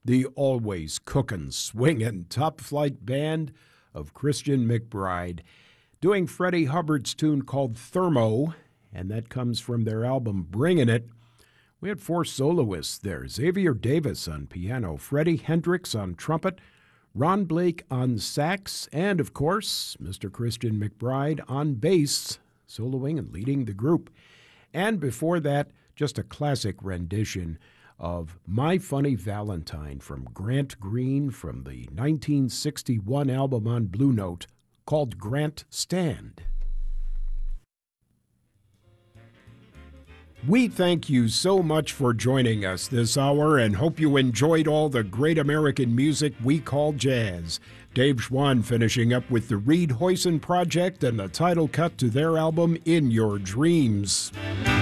the always cookin', swingin', top-flight band of Christian McBride, doing Freddie Hubbard's tune called Thermo, and that comes from their album Bringin' It. We had four soloists there: Xavier Davis on piano, Freddie Hendricks on trumpet, Ron Blake on sax, and, of course, Mr. Christian McBride on bass, soloing and leading the group. And before that, just a classic rendition of My Funny Valentine from Grant Green from the 1961 album on Blue Note called Grant Stand. We thank you so much for joining us this hour and hope you enjoyed all the great American music we call jazz. Dave Schwann finishing up with the Reed Hoyson Project and the title cut to their album In Your Dreams.